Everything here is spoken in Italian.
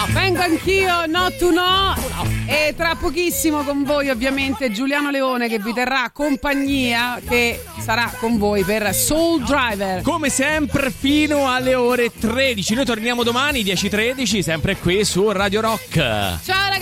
Vengo anch'io, no to no. E tra pochissimo con voi ovviamente Giuliano Leone, che vi terrà compagnia, che sarà con voi per Soul Driver. Come sempre fino alle ore 13. Noi torniamo domani 10:13, sempre qui su Radio Rock. Ciao ragazzi.